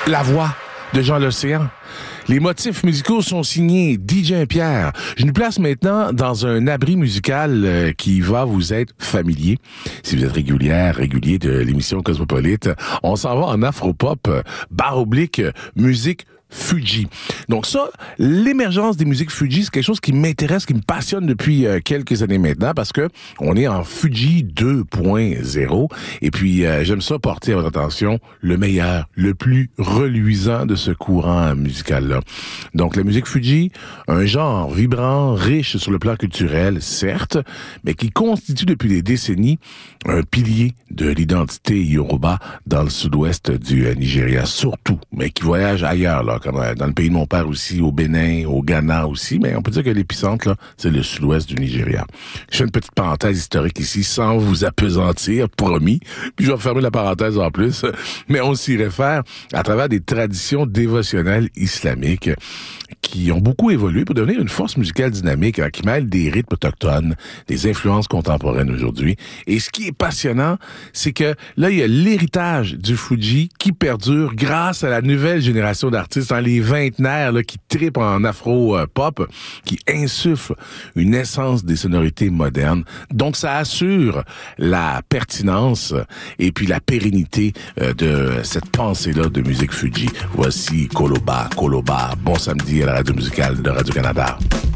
La voix de Jean L'Océan. Les motifs musicaux sont signés DJ Pierre. Je nous place maintenant dans un abri musical qui va vous être familier. Si vous êtes régulier de l'émission Cosmopolite, on s'en va en afropop, / musique Fuji. Donc ça, l'émergence des musiques Fuji, c'est quelque chose qui m'intéresse, qui me passionne depuis quelques années maintenant parce que on est en Fuji 2.0 et puis j'aime ça porter à votre attention le meilleur, le plus reluisant de ce courant musical-là. Donc la musique Fuji, un genre vibrant, riche sur le plan culturel, certes, mais qui constitue depuis des décennies un pilier de l'identité Yoruba dans le sud-ouest du Nigeria, surtout, mais qui voyage ailleurs, là, comme dans le pays de mon père aussi, au Bénin, au Ghana aussi, mais on peut dire que l'épicentre, là, c'est le sud-ouest du Nigeria. Je fais une petite parenthèse historique ici, sans vous appesantir, promis, puis je vais fermer la parenthèse en plus, mais on s'y réfère à travers des traditions dévotionnelles islamiques qui ont beaucoup évolué pour devenir une force musicale dynamique qui mêle des rythmes autochtones, des influences contemporaines aujourd'hui. Et ce qui est passionnant, c'est que là, il y a l'héritage du Fuji qui perdure grâce à la nouvelle génération d'artistes, les vingtenaires là, qui trippent en afro-pop, qui insufflent une essence des sonorités modernes. Donc, ça assure la pertinence et puis la pérennité de cette pensée-là de musique Fuji. Voici Koloba. Bon samedi à la radio musicale de Radio-Canada.